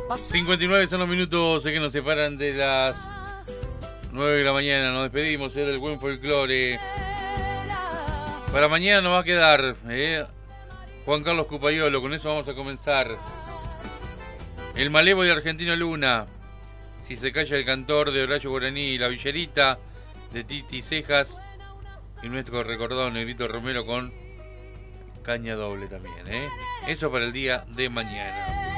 59 son los minutos que nos separan de las 9 de la mañana. Nos despedimos del buen folclore. Para mañana nos va a quedar Juan Carlos Cupayolo. Con eso vamos a comenzar. El Malevo de Argentino Luna. Si se calla el cantor de Horacio Guaraní. La Villerita de Titi Cejas. Y nuestro recordado Negrito Romero con caña doble también. Eso para el día de mañana.